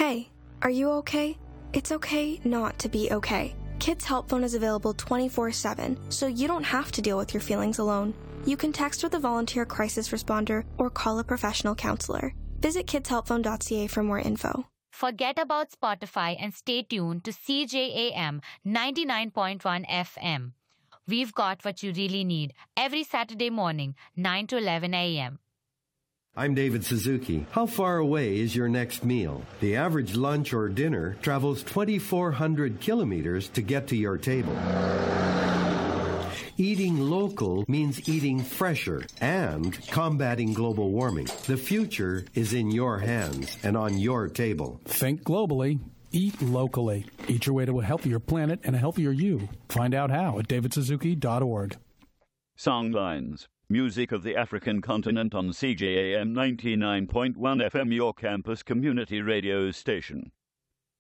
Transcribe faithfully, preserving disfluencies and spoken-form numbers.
Hey, are you okay? It's okay not to be okay. Kids Help Phone is available twenty-four seven, so you don't have to deal with your feelings alone. You can text with a volunteer crisis responder or call a professional counselor. Visit kids help phone dot c a for more info. Forget about Spotify and stay tuned to C J A M ninety-nine point one F M. We've got what you really need every Saturday morning, nine to eleven a.m. I'm David Suzuki. How far away is your next meal? The average lunch or dinner travels twenty-four hundred kilometers to get to your table. Eating local means eating fresher and combating global warming. The future is in your hands and on your table. Think globally. Eat locally. Eat your way to a healthier planet and a healthier you. Find out how at david suzuki dot org. Songlines. Music of the African continent on C J A M ninety-nine point one F M, your campus community radio station.